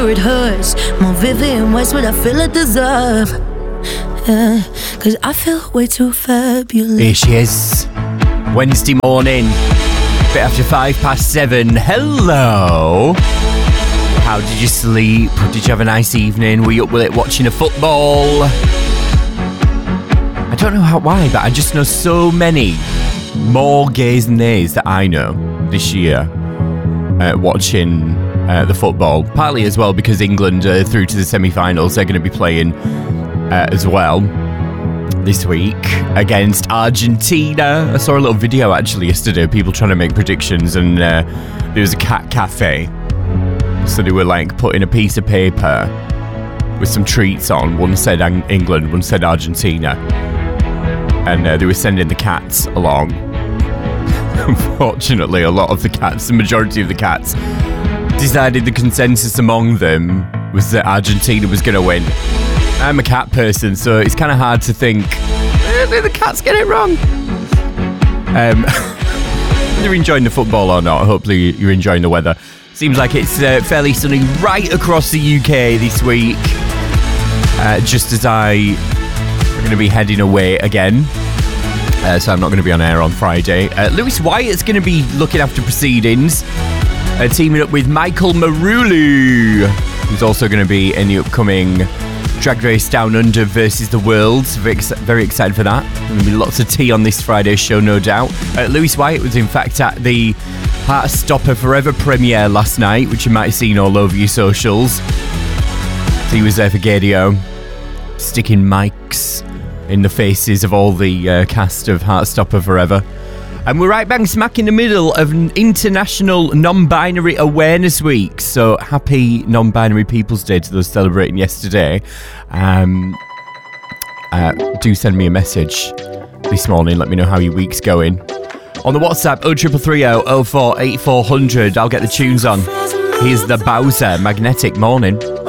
it hurts. More Vivian Westwood, I feel I deserve. Yeah, cause I feel way too fabulous. Here she is. Wednesday morning, bit after 7:05. Hello. How did you sleep? Did you have a nice evening? Were you up with it watching a football? I don't know why, but I just know so many more gays than nays that I know this year watching the football. Partly as well because England are through to the semi-finals. They're going to be playing as well this week against Argentina. I saw a little video actually yesterday of people trying to make predictions, and there was a cat cafe. So they were like putting a piece of paper with some treats on. One said England, one said Argentina. And they were sending the cats along. Unfortunately, a lot of the cats, the majority of the cats, decided the consensus among them was that Argentina was going to win. I'm a cat person, so it's kind of hard to think, did the cats get it wrong? You're enjoying the football or not? Hopefully you're enjoying the weather. Seems like it's fairly sunny right across the UK this week. Just as I'm going to be heading away again. So I'm not going to be on air on Friday. Lewis Wyatt's going to be looking after proceedings, teaming up with Michael Marulu, who's also going to be in the upcoming Drag Race Down Under versus the World. Very excited for that. There's going to be lots of tea on this Friday's show, no doubt. Lewis Wyatt was in fact at the Heartstopper Forever premiere last night, which you might have seen all over your socials. So he was there for Gadio, sticking mics in the faces of all the cast of Heartstopper Forever. And we're right bang smack in the middle of an International Non-Binary Awareness Week. So happy Non-Binary People's Day to those celebrating yesterday. Do send me a message this morning. Let me know how your week's going. On the WhatsApp, 0330 04 8400. I'll get the tunes on. Here's the Bowser, Magnetic Morning.